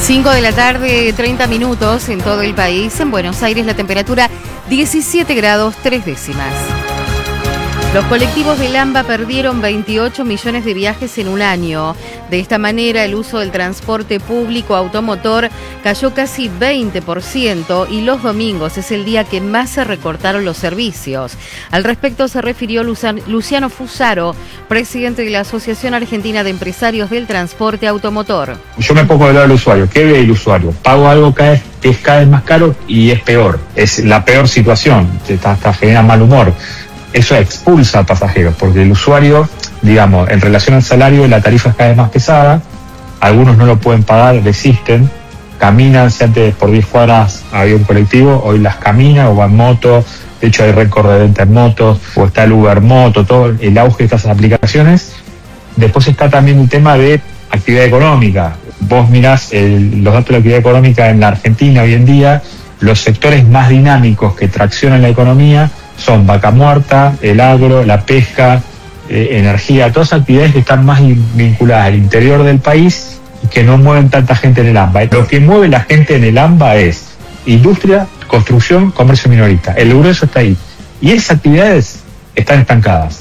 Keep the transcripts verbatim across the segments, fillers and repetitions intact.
cinco de la tarde, treinta minutos en todo el país. En Buenos Aires la temperatura diecisiete grados tres décimas. Los colectivos del AMBA perdieron veintiocho millones de viajes en un año. De esta manera, el uso del transporte público automotor cayó casi veinte por ciento y los domingos es el día que más se recortaron los servicios. Al respecto se refirió Luciano Fusaro, presidente de la Asociación Argentina de Empresarios del Transporte Automotor. Yo me pongo del lado del usuario. ¿Qué ve el usuario? Pago algo que es cada vez más caro y es peor. Es la peor situación. Hasta genera mal humor. Eso expulsa a pasajeros, porque el usuario, digamos, en relación al salario, la tarifa es cada vez más pesada, algunos no lo pueden pagar, desisten, caminan, si antes por diez cuadras había un colectivo, hoy las camina o va en moto, de hecho hay récord de venta en motos, o está el Uber Moto, todo el auge de estas aplicaciones. Después está también el tema de actividad económica. Vos mirás el, los datos de la actividad económica en la Argentina hoy en día, los sectores más dinámicos que traccionan la economía son vaca muerta, el agro, la pesca, eh, energía, todas actividades que están más vinculadas al interior del país y que no mueven tanta gente en el AMBA. Lo que mueve la gente en el AMBA es industria, construcción, comercio minorista. El grueso está ahí. Y esas actividades están estancadas.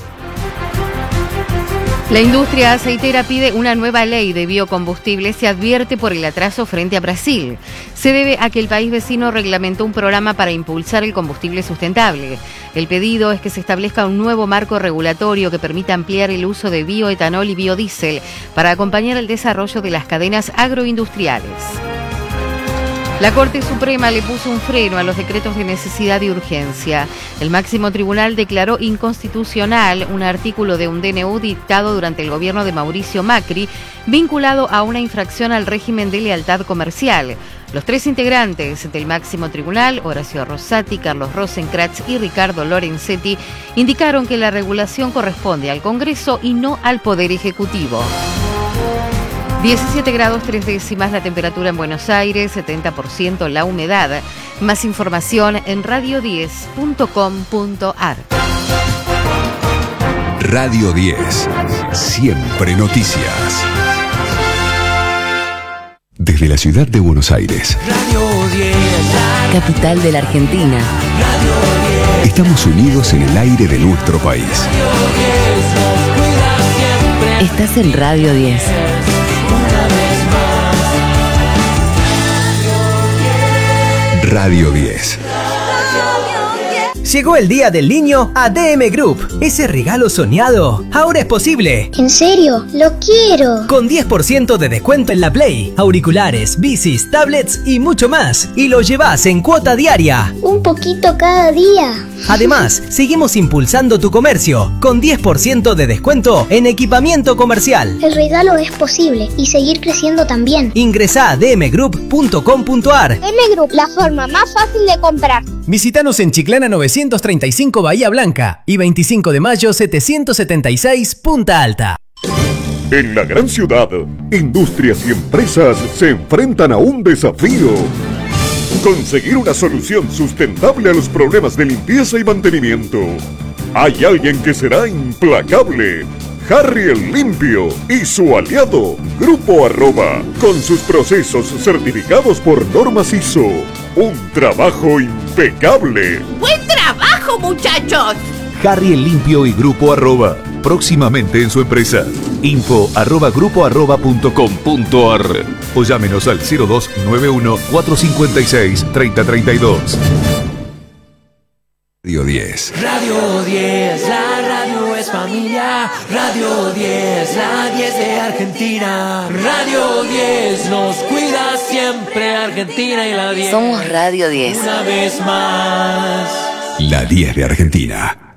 La industria aceitera pide una nueva ley de biocombustibles y advierte por el atraso frente a Brasil. Se debe a que el país vecino reglamentó un programa para impulsar el combustible sustentable. El pedido es que se establezca un nuevo marco regulatorio que permita ampliar el uso de bioetanol y biodiesel para acompañar el desarrollo de las cadenas agroindustriales. La Corte Suprema le puso un freno a los decretos de necesidad y urgencia. El máximo tribunal declaró inconstitucional un artículo de un D N U dictado durante el gobierno de Mauricio Macri, vinculado a una infracción al régimen de lealtad comercial. Los tres integrantes del máximo tribunal, Horacio Rosati, Carlos Rosenkrantz y Ricardo Lorenzetti, indicaron que la regulación corresponde al Congreso y no al Poder Ejecutivo. diecisiete grados tres décimas la temperatura en Buenos Aires, setenta por ciento la humedad. Más información en radio diez punto com punto ar. Radio diez, siempre noticias. Desde la ciudad de Buenos Aires, Radio diez, capital de la Argentina. Radio diez, estamos unidos en el aire de nuestro país. Radio diez, nos cuida siempre. Estás en Radio diez. Radio diez. Llegó el Día del Niño a D M Group. Ese regalo soñado ahora es posible. ¿En serio? ¡Lo quiero! Con diez por ciento de descuento en la Play, auriculares, bicis, tablets y mucho más. Y lo llevas en cuota diaria. Un poquito cada día. Además, seguimos impulsando tu comercio con diez por ciento de descuento en equipamiento comercial. El regalo es posible y seguir creciendo también. Ingresá a d m group punto com punto ar. D M Group, la forma más fácil de comprar. Visítanos en Chiclana novecientos treinta y cinco Bahía Blanca y veinticinco de mayo setecientos setenta y seis Punta Alta. En la gran ciudad, industrias y empresas se enfrentan a un desafío. Conseguir una solución sustentable a los problemas de limpieza y mantenimiento. Hay alguien que será implacable. Harry el Limpio y su aliado, Grupo Arroba, con sus procesos certificados por normas I S O. Un trabajo impecable. ¡Buen trabajo, muchachos! Harry el Limpio y Grupo Arroba, próximamente en su empresa. Info arroba grupo arroba punto com punto ar o llámenos al cero dos nueve uno cuatro cinco seis tres cero tres dos. Radio diez. Radio diez, la radio es familia. Radio diez, la diez de Argentina. Radio diez, nos cuida siempre Argentina y la diez. Somos Radio diez. Una vez más. La diez de Argentina.